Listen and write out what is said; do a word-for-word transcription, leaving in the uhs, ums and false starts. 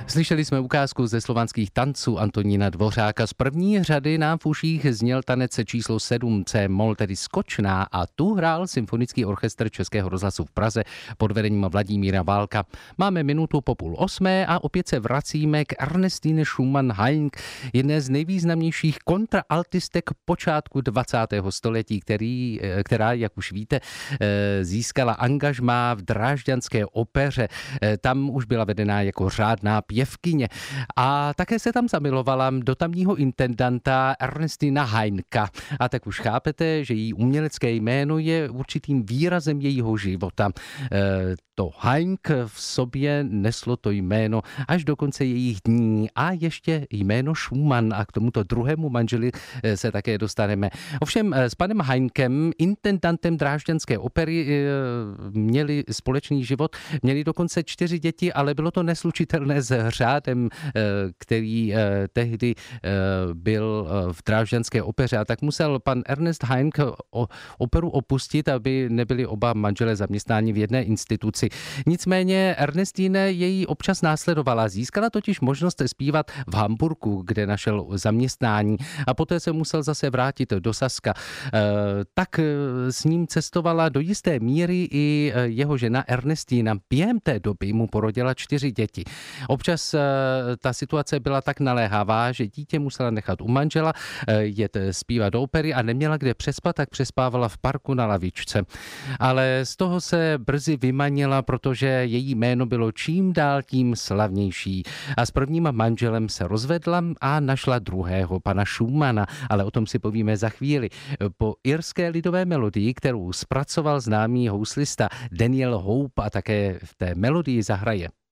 Slyšeli jsme ukázku ze slovanských tanců Antonína Dvořáka. Z první řady nám v uších zněl tanec číslo sedm C moll, tedy skočná, a tu hrál Symfonický orchestr Českého rozhlasu v Praze pod vedením Vladimíra Válka. Máme minutu po půl osmé a opět se vracíme k Ernestine Schumann-Heink, jedné z nejvýznamnějších kontraaltistek počátku dvacátého století, který, která, jak už víte, získala angažmá v Drážďanské opeře. Tam už byla vedená jako řádná pěvkyně. A také se tam zamilovala do tamního intendanta Ernestina Heinka. A tak už chápete, že její umělecké jméno je určitým výrazem jejího života. E, to Heink v sobě neslo to jméno až do konce jejich dní a ještě jméno Schumann, a k tomuto druhému manželi se také dostaneme. Ovšem s panem Heinkem, intendantem Drážďanské opery, měli společný život, měli dokonce čtyři děti, ale bylo to neslučitelné s řádem, který tehdy byl v Drážďanské opeře, a tak musel pan Ernest Heink operu opustit, aby nebyli oba manželé zaměstnáni v jedné instituci. Nicméně Ernestine její občas následovala. Získala totiž možnost zpívat v Hamburku, kde našel zaměstnání, a poté se musel zase vrátit do Saska. Tak s ním cestovala do jisté míry i jeho žena Ernestina. Během té doby mu porodila čtyři děti. Občas ta situace byla tak naléhavá, že dítě musela nechat u manžela, jet zpívat do opery a neměla kde přespat, tak přespávala v parku na lavičce. Ale z toho se brzy vymanila, protože její jméno bylo čím dál tím slavnější. A s prvním manželem se rozvedla a našla druhého, pana Schumanna, ale o tom si povíme za chvíli. Po irské lidové melodii, kterou zpracoval známý houslista Daniel Hope, a také v té melodii zahraje